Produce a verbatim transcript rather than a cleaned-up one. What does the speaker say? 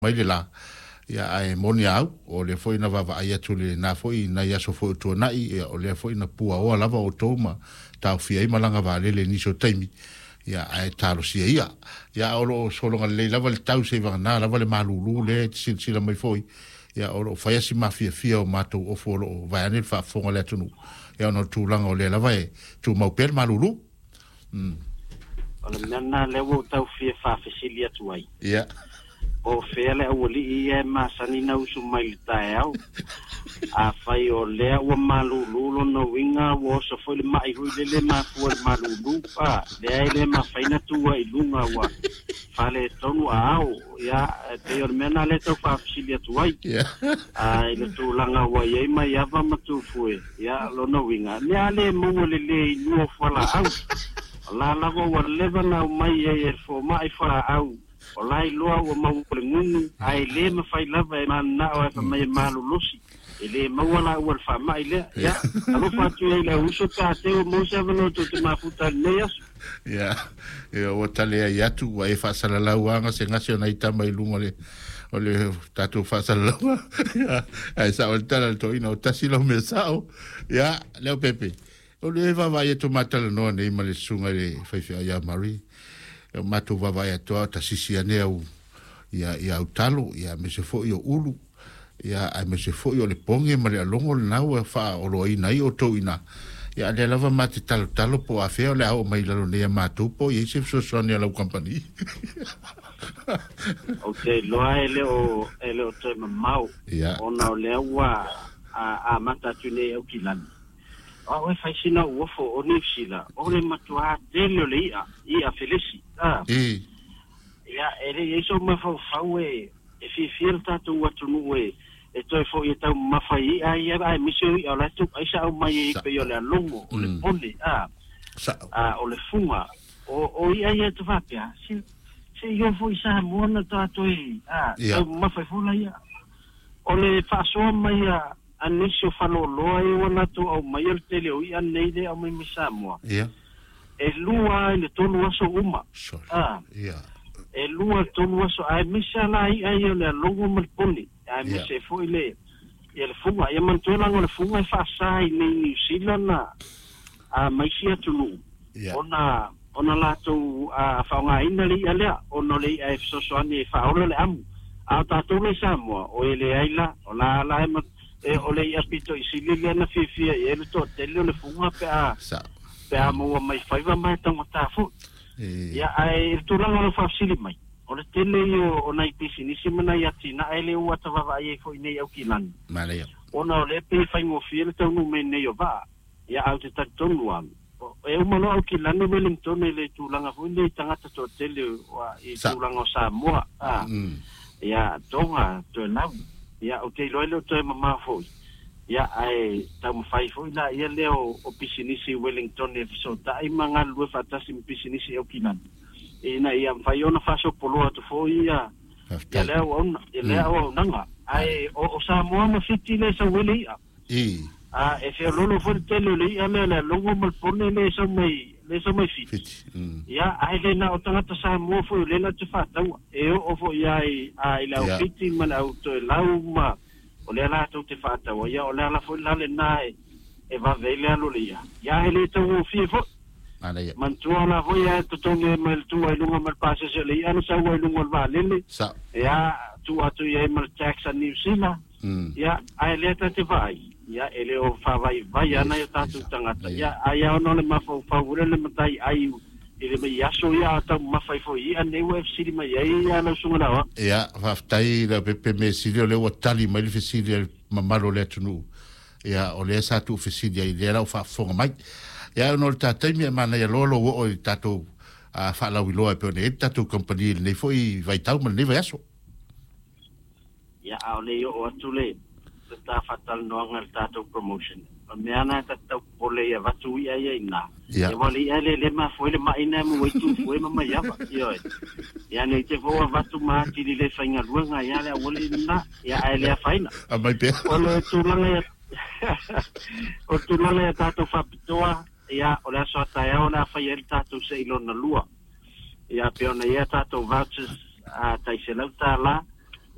mai le la ia ai moni au o le foi na vava ai atu le na foi na ia so foi tu nai o le foi na pua o lava o toma tau fia i malanga va le le ni so taimi ia ai talo sia ia ia o lo solo le lava le tau se va na lava le malulu le sil sila mai foi ia o lo fai si mafia fia o mato o folo vai ane fa fonga le tunu ia no tu langa o le lava e tu mau per malulu mm o le nana le wo tau fia fa fesilia tu ai ia o fele o li e masani na usu mai tai au a fai o le o malulu no winga wo so foi le mai hui le le ma fu malulu pa le le ma faina tu ai lunga wa fale tonu au ya te or mena le to fa fesilia tu ai a le tu langa wa ye mai ya va ma tu fu ya lo no winga le ale mo le le no fala au la la wo le va na mai e fo mai fa au o lai loa o mau le ngunu ai le ma fai lava e mana o e mai malulusi e le mawala o fa mai le ya alo fa tu e le uso ka te o mo se vano to te mafuta le asu ya e o tale ya tu wa e fa sala la wanga se ngasi na ita mai lungo le o le tatu fa sala ya ai sa o tala to ina o tasilo me sao ya le pepe o le va va e to matala no ne ma le sunga le fa fa ya mari o matu vava ya toa ta sisi ane au ia ia utalo ia me se fo yo ulu ia ai me se fo yo le ponge ma le longo na o fa o lo ina i o to ina ia le lava mate talo talo po a feo le au mai lalo ne matu po i se so so ne la company okay lo ai le o ele o te mau ona le wa a a mata tune o kilani o e fai sina o fo o ni sila o le matua dele le ia ia felisi ah e ia ele eso ma fa fa we e fi filta tu watu nu we e to fo e tau ma fa ia ia ai mi se o la tu ai sa o mai pe yo le longo o le pole ah ah o le fuma o o ia ia tu va pia si si yo fo isa mo na to to ah ma fa fo la ia o le fa so mai ia anisho falo loa e wana tu au mai el tele o ia nei de au mai misamoa ia e lua le tonu aso uma ah ia e lua tonu aso ai misala ai ai le longo mal poni ai mise foi le e le funga ia mantola ngol funga fa sai nei New Zealand na a mai sia tulu ona ona la tu a fa nga ina le ia ona le ai so so ani fa ona le am a ta tu le samoa o ele aila ona la e ole ia pito i sili le na fifia e le to tele le funga pe a pe a mo mai faiva mai tamo tafu ia ai tu la no fa sili mai ole tele yo ona i pisi ni simana ia tina ele o tava vai foi nei au kilan male ona ole pe fai mo fie le tonu me nei o va ia au te tonu am e o malo au kilan no Wellington le tu langa foi nei tanga to tele wa i tu langa sa mo a ia tonga to na ia o te loelo to mama foi ia ai tam fai foi la ia leo o pisinisi Wellington e so tai manga lu fatasi pisinisi o kinan e na ia fai ona faso polo to foi ia ia leo ona ia leo nanga ai o sa mo ma fiti le so weli e a e se lolo foi tele le ia le longo mal pone le so mai le so mai fiti ia ai le na o tanga sa mo foi le na te fata e o fo ia ai la fiti man auto lauma o le la to te fata o ia o le la foi la le nai e va vele a lolia ia ele to fi fo ale man tu ala foi ia to tonge mal tu ai lunga mal pase se le ia no sa ai lunga va lele sa ia tu atu ia mal tax a New Zealand ia ai le te vai ia ele o fa vai vai ana ia tatu tangata ia ai ono le mafo favore le matai ai ele me yaso ia ta mafai foi ia ne U F C di mai ia no sunga wa ia va tai la pepe me silio le watali mai le fisilia mamalo le tunu ia o le sa tu fisilia ile la fa fonga mai ia no ta tai me mana ia lolo o tatu a fa la wilo e pe ne tatu company ne foi vai tau mal ne vai yaso ia o le o atule ta fatal no ngal tato promotion me ana ta ta pole ya vatu ia ia ina e vali ele le ma foi le ma ina mo tu foi ma ma ya yo ya ne te vo vatu ma ti le fainga luanga ya le wali na ya ele faina a mai pe o le tu langa o tu langa tato fa pitoa ya o le so ta ya ona fa el tato se ilo na lua ya pe ona ya tato vouchers a tai se lauta la